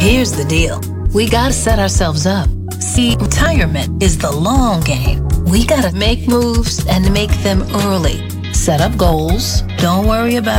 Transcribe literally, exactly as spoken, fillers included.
Here's the deal. We gotta set ourselves up. See, retirement is the long game. We gotta make moves and make them early. Set up goals. Don't worry about